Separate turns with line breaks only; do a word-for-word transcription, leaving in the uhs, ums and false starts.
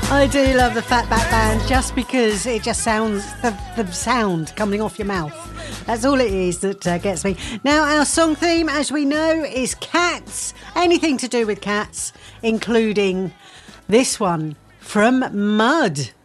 I do love the Fatback Band just because it just sounds, the, the sound coming off your mouth. That's all it is that uh, gets me. Now, our song theme, as we know, is cats. Anything to do with cats, including this one from Mud.